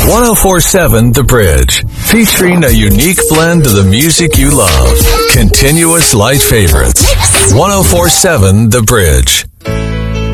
1047 The Bridge, featuring a unique blend of the music you love. Continuous light favorites. 1047 The Bridge.